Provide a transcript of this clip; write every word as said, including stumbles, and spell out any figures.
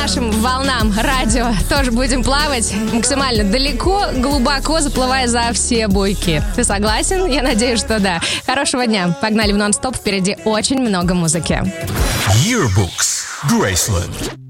нашим волнам радио тоже будем плавать максимально далеко, глубоко заплывая за все буйки. Ты согласен? Я надеюсь, что да. Хорошего дня. Погнали в нон-стоп. Впереди очень много музыки. Yearbooks Graceland.